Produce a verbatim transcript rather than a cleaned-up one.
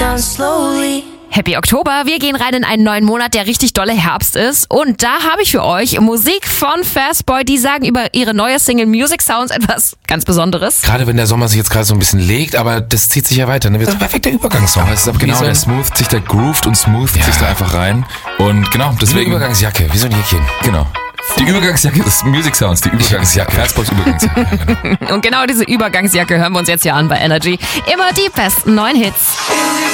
down slowly. Happy Oktober, wir gehen rein in einen neuen Monat, der richtig dolle Herbst ist. Und da habe ich für euch Musik von Fastboy, die sagen über ihre neue Single Music Sounds etwas ganz Besonderes. Gerade wenn der Sommer sich jetzt gerade so ein bisschen legt, aber das zieht sich ja weiter. Ne? Das ist ein perfekter Übergangssong. Aber es ist aber genau, so der smooth sich, der groovt und smooth Ja. sich da einfach rein. Und genau, Wie eine deswegen... Übergangsjacke, wie so ein Jäckchen. Genau. Die Übergangsjacke des Music Sounds, die Übergangsjacke. Fastboys Übergangsjacke. Ja, genau. Und genau diese Übergangsjacke hören wir uns jetzt hier an bei Energy. Immer die besten neuen Hits.